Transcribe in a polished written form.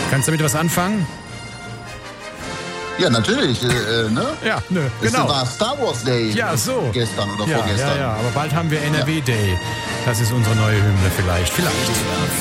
Kannst du damit was anfangen? Ja, natürlich. Ne? Ja, nö, Es genau. war Star Wars Day. Ja, so. Gestern oder Ja, vorgestern. ja, aber bald haben wir NRW Day. Das ist unsere neue Hymne vielleicht.